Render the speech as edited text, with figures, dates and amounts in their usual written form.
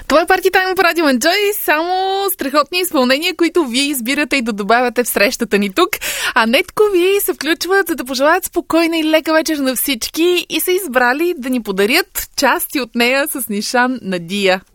Това е Party Time по Радио Enjoy. Само страхотни изпълнения, които вие избирате и да добавяте в срещата ни тук. А Нетко ви се включват, за да пожелаят спокойна и лека вечер на всички и са избрали да ни подарят части от нея с нишан Надия.